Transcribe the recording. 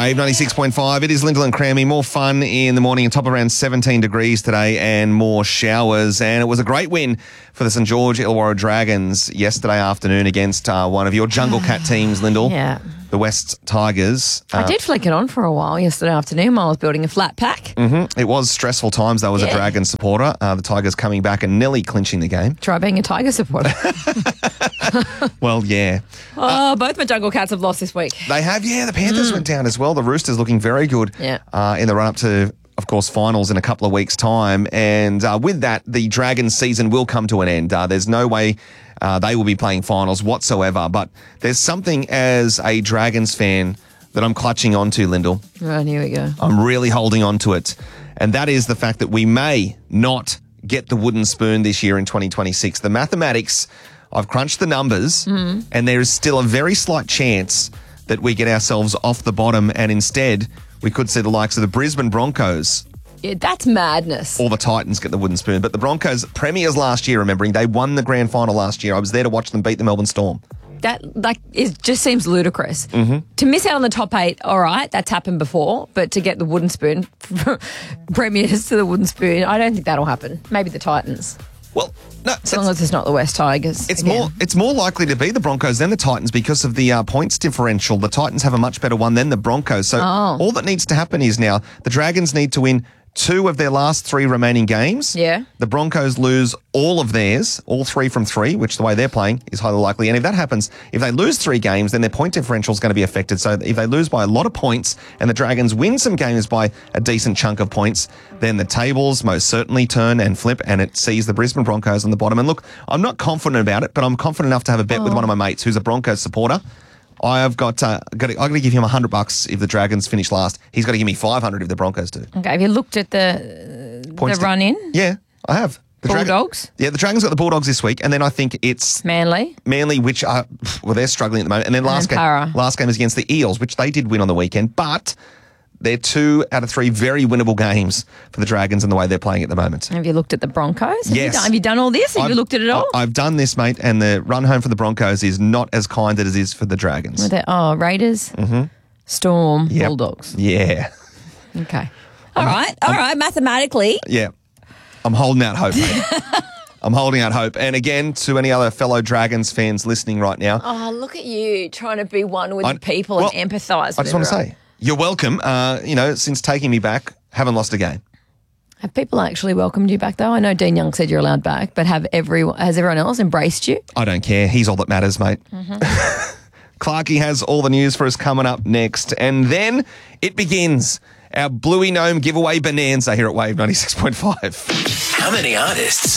Wave 96.5. It is Lyndall and Crammy. More fun in the morning and top around 17 degrees today and more showers. And it was a great win for the St. George Illawarra Dragons yesterday afternoon against one of your Jungle Cat teams, Lyndall. Yeah. The West Tigers. I did flick it on for a while yesterday afternoon while I was building a flat pack. It was stressful times. I was a Dragon supporter. The Tigers coming back and nearly clinching the game. Try being a Tiger supporter. Well, yeah. Both my Jungle Cats have lost this week. They have, the Panthers went down as well. The Roosters looking very good in the run-up to, of course, finals in a couple of weeks' time. And with that, the Dragons season will come to an end. There's no way they will be playing finals whatsoever. But there's something as a Dragons fan that I'm clutching onto, Lyndall. Right, here we go. I'm really holding on to it. And that is the fact that we may not get the wooden spoon this year in 2026. The mathematics, I've crunched the numbers, and there is still a very slight chance that we get ourselves off the bottom and instead we could see the likes of the Brisbane Broncos. Yeah, that's madness. Or the Titans get the wooden spoon. But the Broncos, premiers last year, remembering, they won the grand final last year. I was there to watch them beat the Melbourne Storm. That it just seems ludicrous. To miss out on the top 8, all right, that's happened before, but to get the wooden spoon, premiers to the wooden spoon, I don't think that'll happen. Maybe the Titans. Well, no, as long as it's not the West Tigers. It's more likely to be the Broncos than the Titans because of the points differential. The Titans have a much better one than the Broncos. So all that needs to happen is now the Dragons need to win 2 of their last 3 remaining games. Yeah. The Broncos lose all of theirs, all 3 from 3, which the way they're playing is highly likely. And if that happens, if they lose 3 games, then their point differential is going to be affected. So if they lose by a lot of points and the Dragons win some games by a decent chunk of points, then the tables most certainly turn and flip and it sees the Brisbane Broncos on the bottom. And look, I'm not confident about it, but I'm confident enough to have a bet with one of my mates who's a Broncos supporter. I've got to give him $100 if the Dragons finish last. He's got to give me $500 if the Broncos do. Okay, have you looked at the run in? Yeah, I have. The Bulldogs? The Dragons got the Bulldogs this week, and then I think it's Manly, which are they're struggling at the moment. And then last game is against the Eels, which they did win on the weekend, but they're 2 out of 3 very winnable games for the Dragons and the way they're playing at the moment. Have you looked at the Broncos? Yes. Have you done all this? Have you looked at it all? I've done this, mate, and the run home for the Broncos is not as kind as it is for the Dragons. Raiders, Storm, Bulldogs. Yeah. Okay. All right. Mathematically. Yeah. I'm holding out hope, mate. I'm holding out hope. And again, to any other fellow Dragons fans listening right now. Oh, look at you trying to be one with the people and empathise. I just want to say, you're welcome. Since taking me back, haven't lost a game. Have people actually welcomed you back, though? I know Dean Young said you're allowed back, but has everyone else embraced you? I don't care. He's all that matters, mate. Clarkie has all the news for us coming up next. And then it begins. Our Bluey Gnome giveaway bonanza here at Wave 96.5. How many artists